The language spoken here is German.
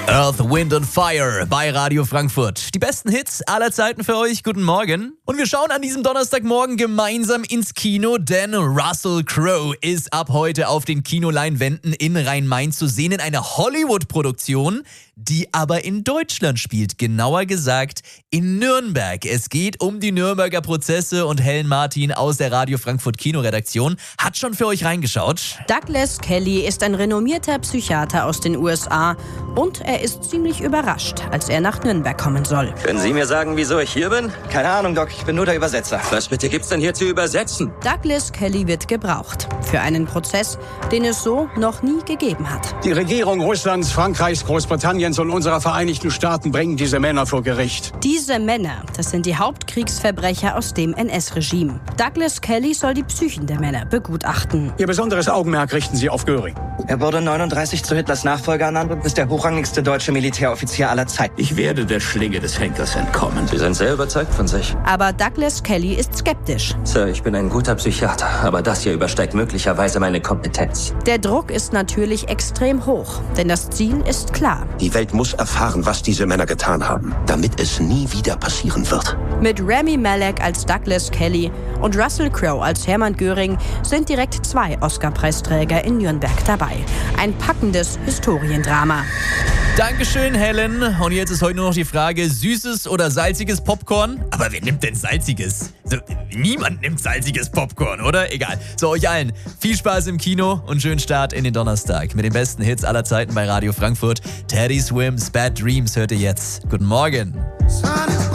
Earth, Wind and Fire bei Radio Frankfurt. Die besten Hits aller Zeiten für euch. Guten Morgen. Und wir schauen an diesem Donnerstagmorgen gemeinsam ins Kino, denn Russell Crowe ist ab heute auf den Kinoleinwänden in Rhein-Main zu sehen in einer Hollywood-Produktion, die aber in Deutschland spielt. Genauer gesagt in Nürnberg. Es geht um die Nürnberger Prozesse und Helen Martin aus der Radio Frankfurt Kinoredaktion hat schon für euch reingeschaut. Douglas Kelly ist ein renommierter Psychiater aus den USA und er ist ziemlich überrascht, als er nach Nürnberg kommen soll. Können Sie mir sagen, wieso ich hier bin? Keine Ahnung, Doc. Ich bin nur der Übersetzer. Was bitte gibt's denn hier zu übersetzen? Douglas Kelly wird gebraucht für einen Prozess, den es so noch nie gegeben hat. Die Regierung Russlands, Frankreichs, Großbritanniens und unserer Vereinigten Staaten bringen diese Männer vor Gericht. Diese Männer, das sind die Hauptkriegsverbrecher aus dem NS-Regime. Douglas Kelly soll die Psychen der Männer begutachten. Ihr besonderes Augenmerk richten Sie auf Göring. Er wurde 39 zu Hitlers Nachfolger ernannt und ist der hochrangigste deutsche Militäroffizier aller Zeiten. Ich werde der Schlinge des Henkers entkommen. Sie sind sehr überzeugt von sich. Aber Douglas Kelly ist skeptisch. Sir, ich bin ein guter Psychiater, aber das hier übersteigt möglicherweise meine Kompetenz. Der Druck ist natürlich extrem hoch, denn das Ziel ist klar. Die Welt muss erfahren, was diese Männer getan haben, damit es nie wieder passieren wird. Mit Rami Malek als Douglas Kelly und Russell Crowe als Hermann Göring sind direkt 2 Oscar-Preisträger in Nürnberg dabei. Ein packendes Historiendrama. Dankeschön, Helen. Und jetzt ist heute nur noch die Frage, süßes oder salziges Popcorn? Aber wer nimmt denn salziges? So, niemand nimmt salziges Popcorn, oder? Egal. So, euch allen viel Spaß im Kino und schönen Start in den Donnerstag mit den besten Hits aller Zeiten bei Radio Frankfurt. Teddy Swims Bad Dreams hört ihr jetzt. Guten Morgen.